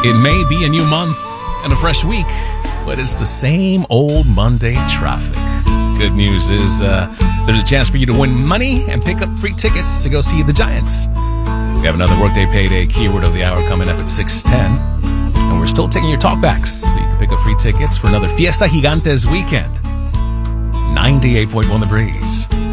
It may be a new month and a fresh week, but it's the same old Monday traffic. Good news is there's a chance for you to win money and pick up free tickets to go see the Giants. We have another Workday Payday Keyword of the Hour coming up at 6:10. And we're still taking your talkbacks, so you can pick up free tickets for another Fiesta Gigantes weekend. 98.1 The Breeze.